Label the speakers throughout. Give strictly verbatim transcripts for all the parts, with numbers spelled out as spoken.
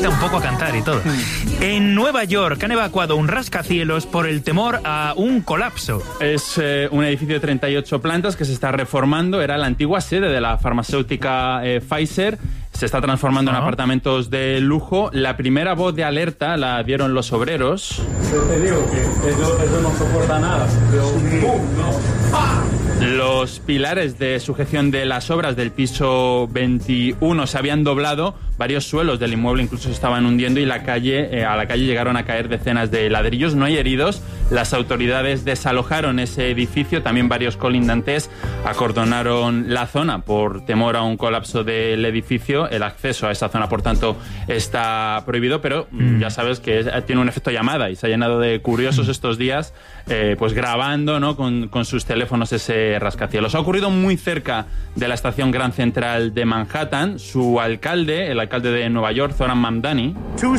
Speaker 1: invita un poco a cantar y todo. En Nueva York han evacuado un rascacielos por el temor a un colapso.
Speaker 2: Es eh, un edificio de treinta y ocho plantas que se está reformando. Era la antigua sede de la farmacéutica eh, Pfizer. Se está transformando uh-huh. en apartamentos de lujo. La primera voz de alerta la dieron los obreros.
Speaker 3: Yo te digo que eso, eso no soporta nada. Pero, ¡pum! ¿No? ¡Ah!
Speaker 2: Los pilares de sujeción de las obras del piso veintiuno se habían doblado, varios suelos del inmueble incluso se estaban hundiendo y la calle, eh, a la calle llegaron a caer decenas de ladrillos. No hay heridos, las autoridades desalojaron ese edificio, también varios colindantes acordonaron la zona por temor a un colapso del edificio. El acceso a esa zona, por tanto, está prohibido, pero mm. ya sabes que es, tiene un efecto llamada y se ha llenado de curiosos estos días, eh, pues grabando, ¿no?, con, con sus teléfonos ese rascacielos. Ha ocurrido muy cerca de la estación Grand Central de Manhattan. Su alcalde, el alcalde de Nueva York, Zoran Mamdani,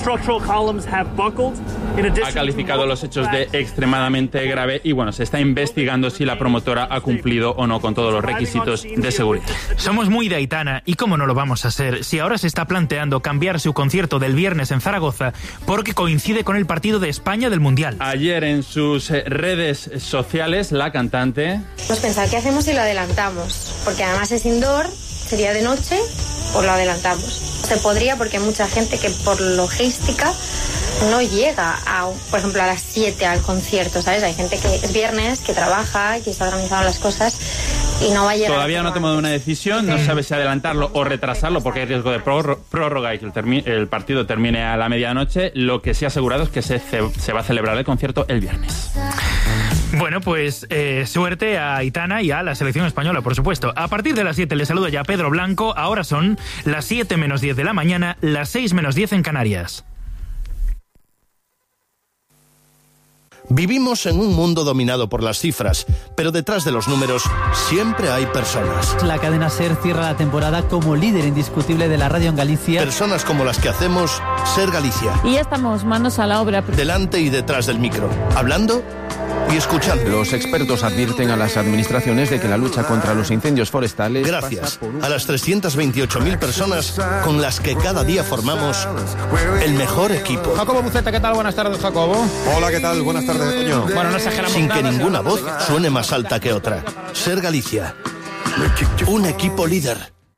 Speaker 2: ha calificado los hechos de extremadamente grave y bueno, se está investigando si la promotora ha cumplido o no con todos los requisitos de seguridad.
Speaker 1: Somos muy de Aitana y cómo no lo vamos a ser si ahora se está planteando cambiar su concierto del viernes en Zaragoza porque coincide con el partido de España del Mundial.
Speaker 2: Ayer en sus redes sociales la cantante...
Speaker 4: Pues pensar qué hacemos si lo adelantamos, porque además es indoor, sería de noche, pues lo adelantamos. Se podría porque hay mucha gente que por logística no llega, a, por ejemplo, a las siete al concierto, ¿sabes? Hay gente que es viernes, que trabaja, que está organizando las cosas y no va a llegar.
Speaker 2: Todavía no ha tomado una decisión, no sabe si adelantarlo o retrasarlo porque hay riesgo de prórroga y que el, termi- el partido termine a la medianoche. Lo que sí ha asegurado es que se, se va a celebrar el concierto el viernes.
Speaker 1: Bueno, pues eh, suerte a Aitana y a la selección española, por supuesto. A partir de las siete le saluda ya Pedro Blanco. Ahora son las siete menos diez de la mañana, las seis menos diez en Canarias.
Speaker 5: Vivimos en un mundo dominado por las cifras, pero detrás de los números siempre hay personas.
Speaker 6: La cadena SER cierra la temporada como líder indiscutible de la radio en Galicia.
Speaker 5: Personas como las que hacemos SER Galicia.
Speaker 7: Y ya estamos manos a la obra.
Speaker 5: Delante y detrás del micro, hablando y escuchando.
Speaker 8: Los expertos advierten a las administraciones de que la lucha contra los incendios forestales...
Speaker 5: Gracias a las trescientas veintiocho mil personas con las que cada día formamos el mejor equipo.
Speaker 9: Jacobo Buceta, ¿qué tal? Buenas tardes, Jacobo.
Speaker 10: Hola, ¿qué tal? Buenas tardes, Toño.
Speaker 9: Bueno, no exageramos
Speaker 5: Sin
Speaker 9: nada,
Speaker 5: que ninguna voz suene más alta que otra. SER Galicia. Un equipo líder.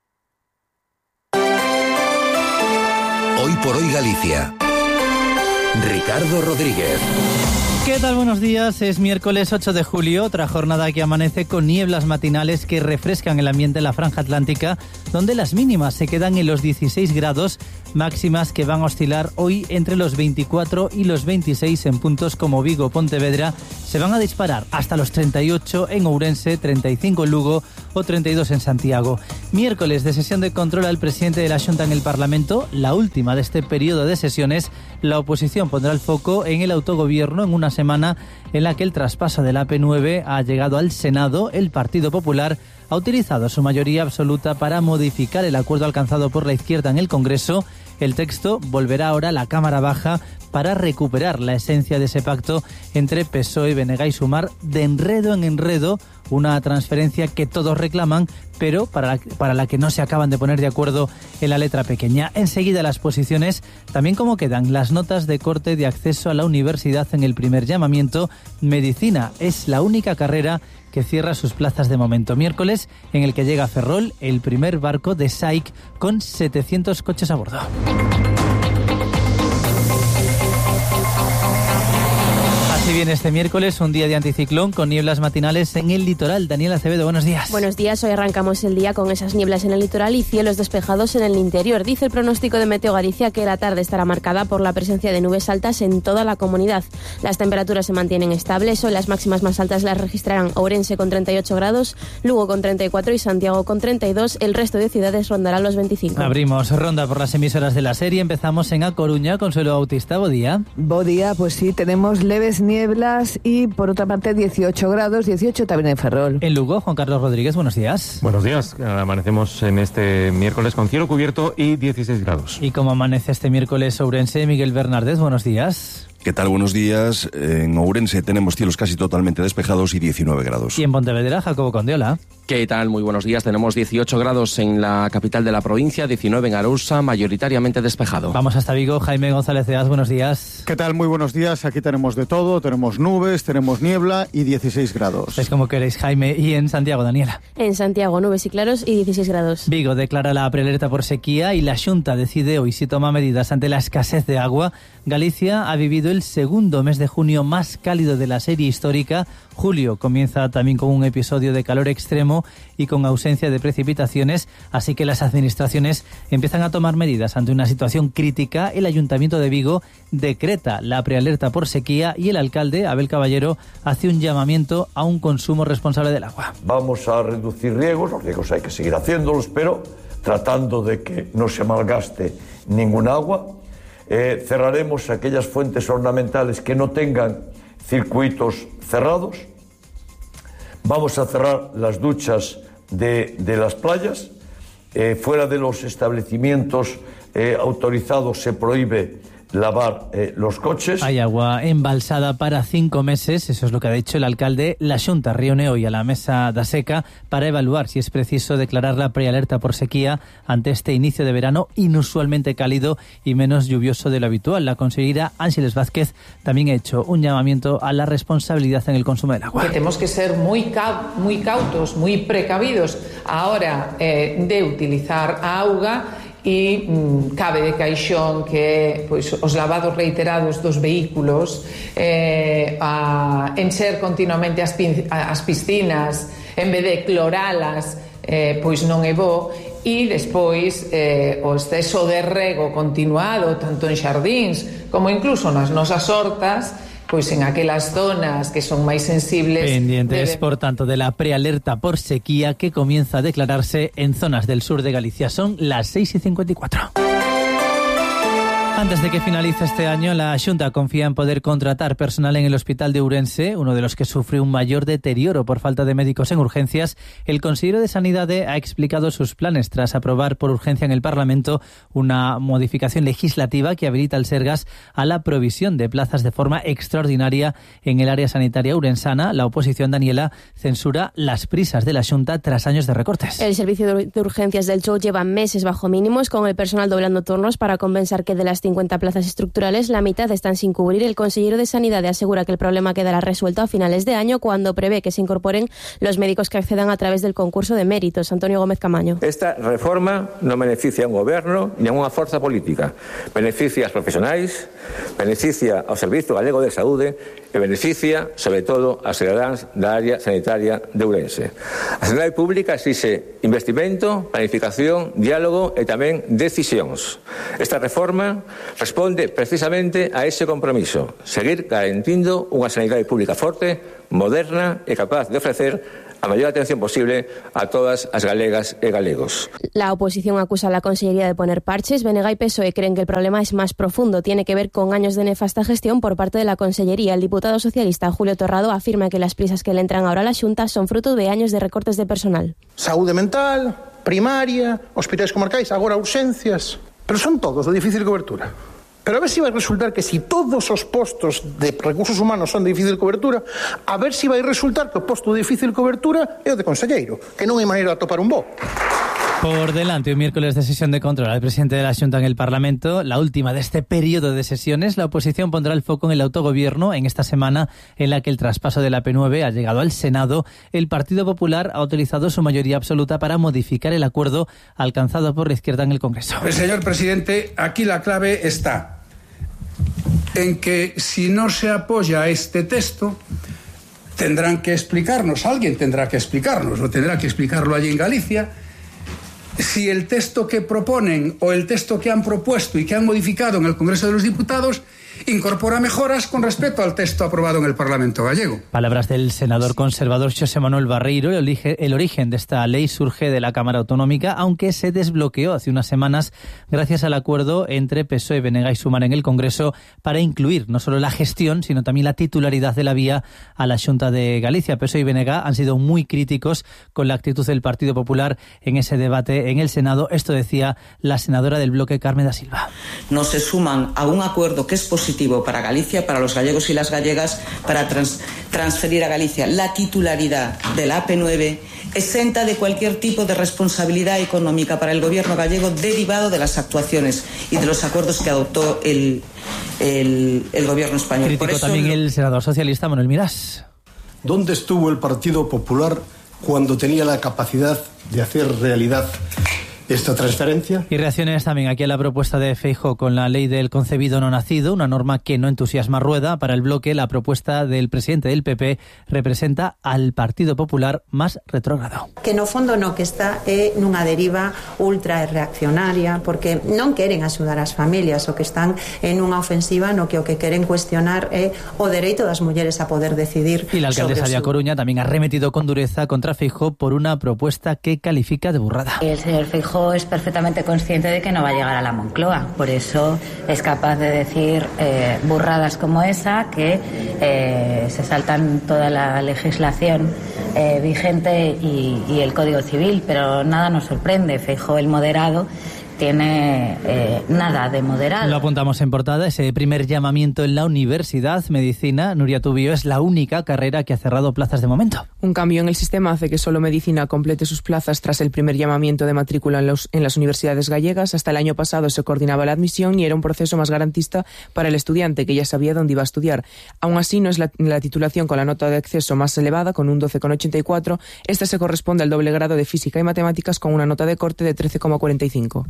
Speaker 11: Hoy por hoy Galicia. Ricardo Rodríguez.
Speaker 6: ¿Qué tal? Buenos días. Es miércoles ocho de julio, otra jornada que amanece con nieblas matinales que refrescan el ambiente en la franja atlántica, donde las mínimas se quedan en los dieciséis grados, máximas que van a oscilar hoy entre los veinticuatro y los veintiséis en puntos como Vigo o Pontevedra. Se van a disparar hasta los treinta y ocho en Ourense, treinta y cinco en Lugo o treinta y dos en Santiago. Miércoles de sesión de control al presidente de la Xunta en el Parlamento, la última de este periodo de sesiones. La oposición pondrá el foco en el autogobierno en una semana en la que el traspaso de la A P nueve ha llegado al Senado. El Partido Popular ha utilizado su mayoría absoluta para modificar el acuerdo alcanzado por la izquierda en el Congreso. El texto volverá ahora a la Cámara Baja para recuperar la esencia de ese pacto entre P S O E, B N G y Sumar, de enredo en enredo, una transferencia que todos reclaman, pero para la, para la que no se acaban de poner de acuerdo en la letra pequeña. Enseguida las posiciones, también cómo quedan las notas de corte de acceso a la universidad en el primer llamamiento. Medicina es la única carrera que cierra sus plazas de momento. Miércoles en el que llega a Ferrol el primer barco de S A I C con setecientos coches a bordo. Así viene este miércoles, un día de anticiclón con nieblas matinales en el litoral. Daniela Acevedo, buenos días.
Speaker 12: Buenos días, hoy arrancamos el día con esas nieblas en el litoral y cielos despejados en el interior. Dice el pronóstico de Meteo Galicia que la tarde estará marcada por la presencia de nubes altas en toda la comunidad. Las temperaturas se mantienen estables, hoy las máximas más altas las registrarán Ourense con treinta y ocho grados, Lugo con treinta y cuatro y Santiago con treinta y dos. El resto de ciudades rondarán los veinticinco.
Speaker 6: Abrimos ronda por las emisoras de la serie. Empezamos en A Coruña. Consuelo Bautista, buen día.
Speaker 13: Buen día, pues sí, tenemos leves nieblas y por otra parte dieciocho grados, dieciocho también en Ferrol.
Speaker 6: En Lugo, Juan Carlos Rodríguez, buenos días.
Speaker 14: Buenos días, amanecemos en este miércoles con cielo cubierto y dieciséis grados.
Speaker 6: ¿Y cómo amanece este miércoles Ourense? Miguel Bernardez, buenos días.
Speaker 15: ¿Qué tal? Buenos días. En Ourense tenemos cielos casi totalmente despejados y diecinueve grados.
Speaker 6: Y en Pontevedra, Jacobo Condiola.
Speaker 8: ¿Qué tal? Muy buenos días. Tenemos dieciocho grados en la capital de la provincia, diecinueve en Arousa, mayoritariamente despejado.
Speaker 6: Vamos hasta Vigo. Jaime González de Az, buenos días.
Speaker 10: ¿Qué tal? Muy buenos días. Aquí tenemos de todo. Tenemos nubes, tenemos niebla y dieciséis grados.
Speaker 6: Es como queréis, Jaime. Y en Santiago, Daniela.
Speaker 12: En Santiago, nubes y claros y dieciséis grados.
Speaker 6: Vigo declara la prealerta por sequía y la Xunta decide hoy si toma medidas ante la escasez de agua. Galicia ha vivido el segundo mes de junio más cálido de la serie histórica. Julio comienza también con un episodio de calor extremo y con ausencia de precipitaciones, así que las administraciones empiezan a tomar medidas ante una situación crítica. El Ayuntamiento de Vigo decreta la prealerta por sequía y el alcalde, Abel Caballero, hace un llamamiento a un consumo responsable del agua.
Speaker 15: Vamos a reducir riegos, los riegos hay que seguir haciéndolos, pero tratando de que no se malgaste ningún agua. Eh, cerraremos aquellas fuentes ornamentales que no tengan circuitos cerrados. Vamos a cerrar las duchas de, de las playas. Eh, fuera de los establecimientos eh, autorizados se prohíbe lavar eh, los coches.
Speaker 6: Hay agua embalsada para cinco meses, eso es lo que ha dicho el alcalde. La Xunta reúne hoy a la mesa da seca para evaluar si es preciso declarar la prealerta por sequía ante este inicio de verano inusualmente cálido y menos lluvioso de lo habitual. La consellera Ángeles Vázquez también ha hecho un llamamiento a la responsabilidad en el consumo del agua.
Speaker 16: Que tenemos que ser muy, ca muy cautos, muy precavidos a hora eh, de utilizar a auga. E mm, cabe de caixón que pois, os lavados reiterados dos vehículos, eh, a encher continuamente as, as piscinas en vez de cloralas, eh, pois non é bo. E despois eh, o exceso de rego continuado tanto en xardíns como incluso nas nosas hortas, pois en aquelas zonas que son máis sensibles.
Speaker 6: Pendientes,
Speaker 16: deben...
Speaker 6: por tanto, de la prealerta por sequía que comienza a declararse en zonas del sur de Galicia. Son las seis y cincuenta y cuatro. Antes de que finalice este año, la Xunta confía en poder contratar personal en el Hospital de Ourense, uno de los que sufre un mayor deterioro por falta de médicos en urgencias. El consejero de Sanidad ha explicado sus planes tras aprobar por urgencia en el Parlamento una modificación legislativa que habilita al Sergas a la provisión de plazas de forma extraordinaria en el área sanitaria ourensana. La oposición, Daniela, censura las prisas de la Xunta tras años de recortes.
Speaker 12: El servicio de urgencias del Chou lleva meses bajo mínimos, con el personal doblando turnos para compensar que de las cincuenta plazas estructurales, la mitad están sin cubrir. El consejero de Sanidad asegura que el problema quedará resuelto a finales de año, cuando prevé que se incorporen los médicos que accedan a través del concurso de méritos. Antonio Gómez Camaño.
Speaker 17: Esta reforma non beneficia a un goberno ni a unha forza política. Beneficia aos profesionais, beneficia ao Servizo Galego de Saúde e beneficia, sobre todo, aos cidadáns da área sanitaria de Ourense. A sanidade pública exixe investimento, planificación, diálogo e tamén decisións. Esta reforma responde precisamente a ese compromiso: seguir garantindo unha sanidade pública forte, moderna e capaz de ofrecer a mayor atención posible a todas as galegas e galegos.
Speaker 12: La oposición acusa a la Consellería de poner parches. B N G y P S O E creen que el problema es más profundo. Tiene que ver con años de nefasta gestión por parte de la Consellería. El diputado socialista Julio Torrado afirma que las prisas que le entran ahora a la Xunta son fruto de años de recortes de personal.
Speaker 18: Saúde mental, primaria, hospitais comarcais, agora urxencias. Pero son todos de difícil cobertura. Pero a ver si vai resultar que si todos os postos de recursos humanos son de difícil cobertura, a ver si vai resultar que o posto de difícil cobertura é o de conselleiro, que non hai maneira de atopar un bo.
Speaker 6: Por delante, un miércoles de sesión de control al presidente de la Xunta en el Parlamento, la última de este periodo de sesiones. La oposición pondrá el foco en el autogobierno en esta semana en la que el traspaso de la P nueve ha llegado al Senado. El Partido Popular ha utilizado su mayoría absoluta para modificar el acuerdo alcanzado por la izquierda en el Congreso.
Speaker 19: Pues, señor presidente, aquí la clave está en que si no se apoya a este texto, tendrán que explicarnos, alguien tendrá que explicarnos, o tendrá que explicarlo allí en Galicia, si el texto que proponen o el texto que han propuesto y que han modificado en el Congreso de los Diputados incorpora mejoras con respecto al texto aprobado en el Parlamento gallego.
Speaker 6: Palabras del senador conservador Xosé Manuel Barreiro. El, el origen de esta ley surge de la Cámara Autonómica, aunque se desbloqueó hace unas semanas gracias al acuerdo entre P S O E, B N G y Sumar en el Congreso para incluir no solo la gestión, sino también la titularidad de la vía a la Xunta de Galicia. P S O E y B N G han sido muy críticos con la actitud del Partido Popular en ese debate en el Senado. Esto decía la senadora del bloque, Carmen da Silva.
Speaker 20: No se suman a un acuerdo que es positivo para Galicia, para los gallegos y las gallegas, para trans, transferir a Galicia la titularidad de la A P nueve exenta de cualquier tipo de responsabilidad económica para el gobierno gallego derivado de las actuaciones y de los acuerdos que adoptó el, el, el gobierno español.
Speaker 6: Criticó
Speaker 20: Por eso
Speaker 6: también
Speaker 20: lo...
Speaker 6: el senador socialista Manuel Mirás.
Speaker 21: ¿Dónde estuvo el Partido Popular cuando tenía la capacidad de hacer realidad esta transferencia?
Speaker 6: Y reacciones también aquí a la propuesta de Feijóo con la ley del concebido no nacido, una norma que no entusiasma a Rueda. Para el bloque, la propuesta del presidente del P P representa al Partido Popular más retrógrado.
Speaker 22: Que no fondo no que está é nunha deriva ultra reaccionaria, porque non queren axudar as familias, o que están en unha ofensiva no que o que queren cuestionar é o dereito das mulleres a poder decidir.
Speaker 6: Y la alcaldesa de A
Speaker 22: su...
Speaker 6: Coruña también ha remetido con dureza contra Feijóo por una propuesta que califica de burrada.
Speaker 23: El señor Feijóo es perfectamente consciente de que no va a llegar a la Moncloa, por eso es capaz de decir eh, burradas como esa, que eh, se saltan toda la legislación eh, vigente y, y el Código Civil, pero nada nos sorprende. Feijóo, el moderado, tiene eh, nada de moderado.
Speaker 6: Lo apuntamos en portada, ese primer llamamiento en la Universidad Medicina. Nuria Tubio es la única carrera que ha cerrado plazas de momento.
Speaker 24: Un cambio en el sistema hace que solo Medicina complete sus plazas tras el primer llamamiento de matrícula en, los, en las universidades gallegas. Hasta el año pasado se coordinaba la admisión y era un proceso más garantista para el estudiante, que ya sabía dónde iba a estudiar. Aún así, no es la, la titulación con la nota de acceso más elevada, con un doce coma ochenta y cuatro. Esta se corresponde al doble grado de Física y Matemáticas, con una nota de corte de trece coma cuarenta y cinco.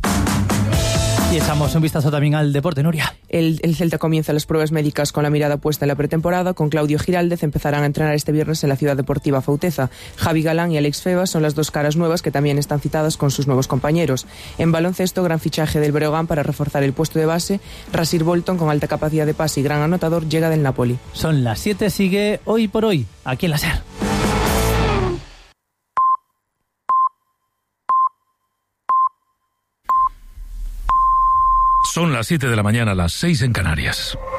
Speaker 6: Y echamos un vistazo también al deporte, Nuria.
Speaker 24: El, el Celta comienza las pruebas médicas con la mirada puesta en la pretemporada. Con Claudio Giraldez empezarán a entrenar este viernes en la Ciudad Deportiva Fauteza. Javi Galán y Alex Febas son las dos caras nuevas que también están citadas con sus nuevos compañeros. En baloncesto, gran fichaje del Breogán para reforzar el puesto de base. Rasir Bolton, con alta capacidad de pase y gran anotador, llega del Napoli.
Speaker 6: Son las siete, sigue Hoy por Hoy, aquí en la SER.
Speaker 25: Son las siete de la mañana, las seis en Canarias.